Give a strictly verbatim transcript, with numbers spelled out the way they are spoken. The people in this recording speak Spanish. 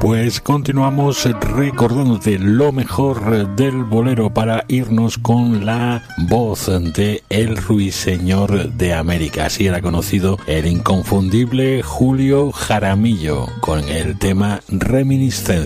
Pues continuamos recordándote lo mejor del bolero para irnos con la voz de El Ruiseñor de América. Así era conocido el inconfundible Julio Jaramillo con el tema Reminiscencia.